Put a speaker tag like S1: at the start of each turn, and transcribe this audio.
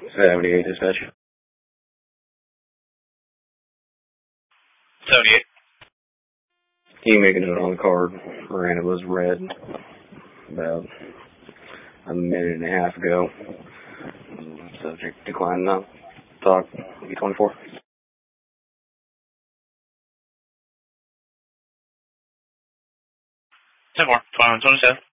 S1: 78 dispatch.
S2: 78.
S1: Can you make a note on the card? Miranda was red about a minute and a half ago. Subject declined not talk. B24.
S2: 10-4, 2127.